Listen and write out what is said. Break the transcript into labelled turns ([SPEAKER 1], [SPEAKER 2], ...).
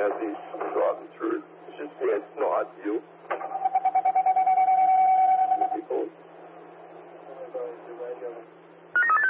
[SPEAKER 1] 自己说的，就是别闹自由。